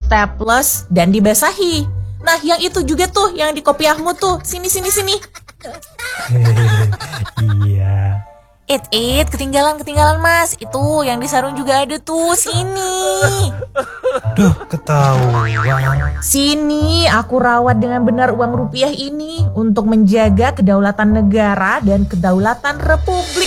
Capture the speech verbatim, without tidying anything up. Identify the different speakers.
Speaker 1: staples, dan dibasahi. Nah, yang itu juga tuh, yang di kopiahmu tuh. Sini, sini, sini.
Speaker 2: Iya.
Speaker 1: It, it, ketinggalan, ketinggalan mas. Itu, yang di sarung juga ada tuh. Sini.
Speaker 2: Duh, ketahuan.
Speaker 1: Sini, aku rawat dengan benar uang rupiah ini untuk menjaga kedaulatan negara dan kedaulatan Republik